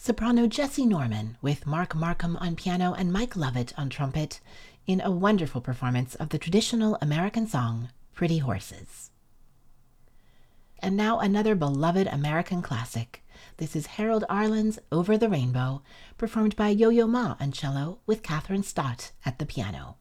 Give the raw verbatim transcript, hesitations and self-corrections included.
soprano Jessie Norman with Mark Markham on piano and Mike Lovett on trumpet in a wonderful performance of the traditional American song, Pretty Horses. And now another beloved American classic. This is Harold Arlen's Over the Rainbow, performed by Yo-Yo Ma on cello with Catherine Stott at the piano.